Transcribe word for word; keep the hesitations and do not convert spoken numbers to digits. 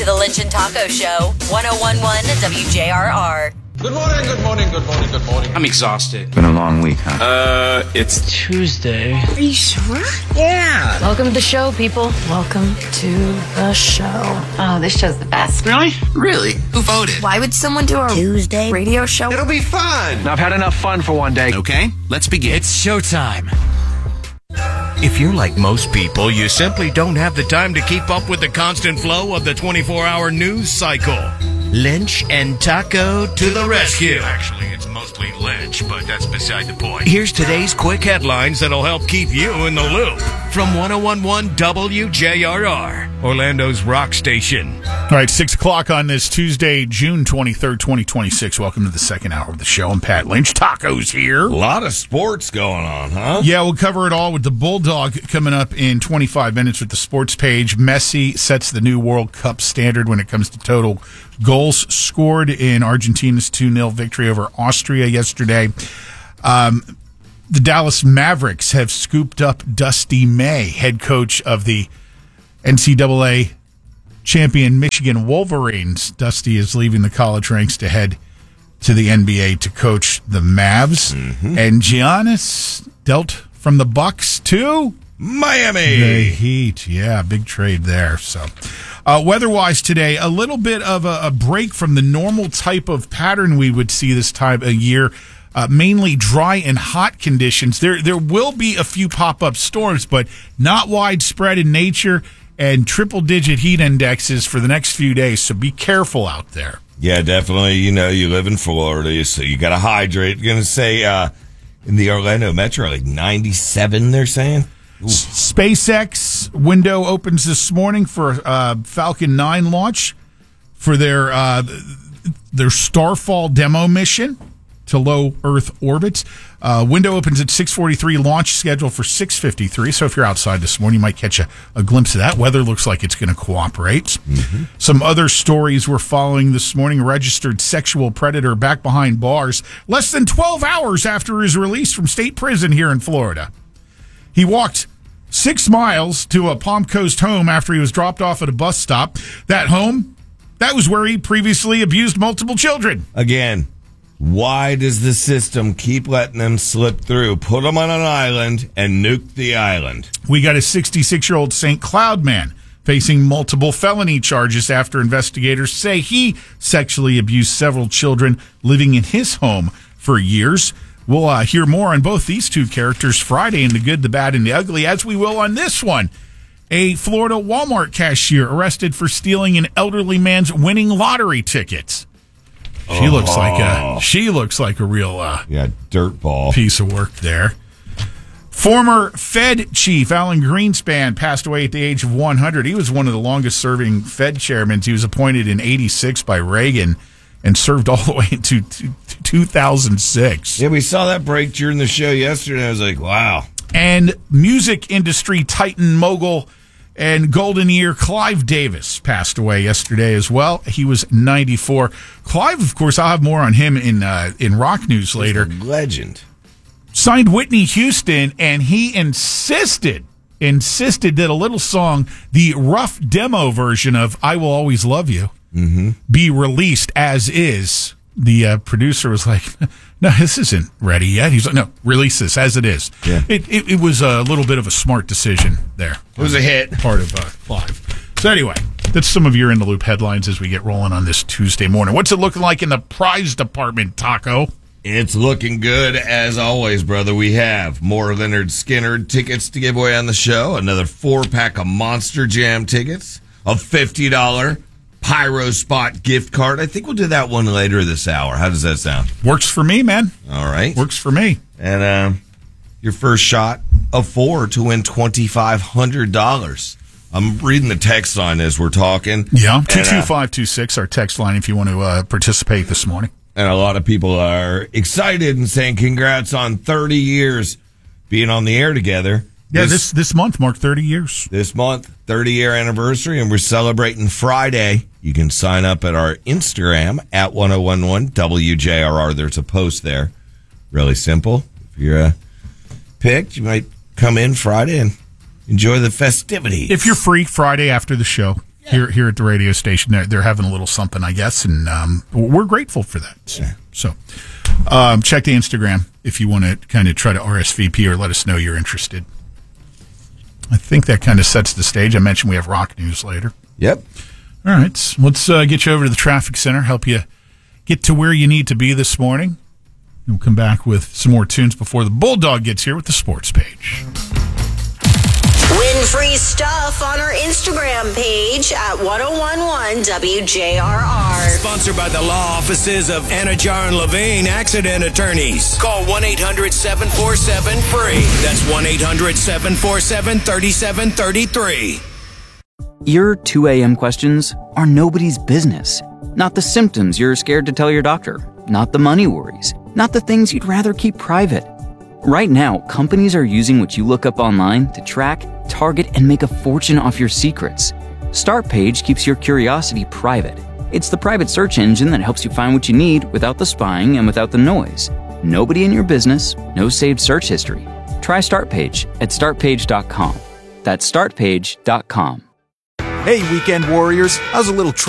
the Lynch and Taco Show, one oh one point one W J R R. Good morning, good morning, good morning, good morning. I'm exhausted. Been a long week, huh? Uh, it's Tuesday. Are you sure? Yeah. Welcome to the show, people. Welcome to the show. Oh, this show's the best. Really? Really? Who voted? Why would someone do a Tuesday radio show? It'll be fun. I've had enough fun for one day. Okay, let's begin. It's showtime. If you're like most people, you simply don't have the time to keep up with the constant flow of the twenty-four hour news cycle. Lynch and Taco to the rescue. Actually, it's mostly Lynch, but that's beside the point. Here's today's quick headlines that'll help keep you in the loop. From one oh one point one W J R R, Orlando's rock station. All right, six o'clock on this Tuesday, June twenty-third, twenty twenty-six. Welcome to the second hour of the show. I'm Pat Lynch. Taco's here. A lot of sports going on, huh? Yeah, we'll cover it all with the Bulldog coming up in twenty-five minutes with the sports page. Messi sets the new World Cup standard when it comes to total goals scored in Argentina's two nil victory over Austria yesterday. Um, the Dallas Mavericks have scooped up Dusty May, head coach of the N C double A champion Michigan Wolverines. Dusty is leaving the college ranks to head to the N B A to coach the Mavs. Mm-hmm. And Giannis dealt from the Bucks to Miami. The Heat. Yeah, big trade there. So, uh, weather-wise today, a little bit of a, a break from the normal type of pattern we would see this time of year. Uh, mainly dry and hot conditions. There, there will be a few pop-up storms, but not widespread in nature, and triple-digit heat indexes for the next few days. So be careful out there. Yeah, definitely. You know, you live in Florida, so you got to hydrate. You're going to say uh, in the Orlando Metro, like ninety-seven, they're saying? Ooh. SpaceX window opens this morning for uh, Falcon nine launch for their uh, their Starfall demo mission to low Earth orbits. Uh, window opens at six forty-three, launch scheduled for six fifty-three. So if you're outside this morning, you might catch a, a glimpse of that. Weather looks like it's going to cooperate. Mm-hmm. Some other stories we're following this morning. A registered sexual predator back behind bars less than twelve hours after his release from state prison here in Florida. He walked six miles to a Palm Coast home after he was dropped off at a bus stop. That home, that was where he previously abused multiple children. Again, why does the system keep letting them slip through? Put them on an island and nuke the island. We got a sixty-six-year-old Saint Cloud man facing multiple felony charges after investigators say he sexually abused several children living in his home for years. We'll uh, hear more on both these two characters Friday in The Good, the Bad, and the Ugly, as we will on this one. A Florida Walmart cashier arrested for stealing an elderly man's winning lottery tickets. She oh. looks like a she looks like a real uh, yeah dirtball piece of work there. Former Fed chief Alan Greenspan passed away at the age of one hundred. He was one of the longest-serving Fed chairmen. He was appointed in eighty-six by Reagan and served all the way into two thousand six. Yeah, we saw that break during the show yesterday. I was like, wow. And music industry titan mogul and golden ear Clive Davis passed away yesterday as well. He was ninety-four. Clive, of course, I'll have more on him in uh, in rock news later. Legend. Signed Whitney Houston, and he insisted, insisted that a little song, the rough demo version of I Will Always Love You, mm-hmm. be released as is. The uh, producer was like, no, this isn't ready yet. He's like, no, release this as it is. Yeah. It, it, it was a little bit of a smart decision there. It was a hit. Part of uh, Clive. So anyway, that's some of your In the Loop headlines as we get rolling on this Tuesday morning. What's it looking like in the prize department, Taco? It's looking good as always, brother. We have more Leonard Skinner tickets to give away on the show, another four-pack of Monster Jam tickets, a fifty dollars Pyro Spot gift card. I think we'll do that one later this hour. How does that sound? Works for me, man. All right. Works for me. And um, your first shot of four to win twenty-five hundred dollars. I'm reading the text line as we're talking. Yeah, two two five two six, our text line if you want to uh, participate this morning. And a lot of people are excited and saying congrats on thirty years being on the air together. Yeah, this this, this month marked thirty years. This month, thirty-year anniversary, and we're celebrating Friday. You can sign up at our Instagram, at one oh one one W J R R. There's a post there. Really simple. If you're uh, picked, you might come in Friday and enjoy the festivity. If you're free Friday after the show. here here at the radio station. They're, they're having a little something, I guess, and um, we're grateful for that. So, so um, check the Instagram if you want to kind of try to R S V P or let us know you're interested. I think that kind of sets the stage. I mentioned we have rock news later. Yep. All right, so let's uh, get you over to the traffic center, help you get to where you need to be this morning. We'll come back with some more tunes before the Bulldog gets here with the sports page. Win free stuff on our Instagram page at ten eleven W J R R. Sponsored by the law offices of Anajar and Levine Accident Attorneys. Call one eight hundred seven four seven free. That's one eight hundred seven four seven three seven three three. Your two a.m. questions are nobody's business. Not the symptoms you're scared to tell your doctor. Not the money worries. Not the things you'd rather keep private. Right now, companies are using what you look up online to track, target, and make a fortune off your secrets. StartPage keeps your curiosity private. It's the private search engine that helps you find what you need without the spying and without the noise. Nobody in your business, no saved search history. Try StartPage at start page dot com. That's start page dot com. Hey, weekend warriors, how's a little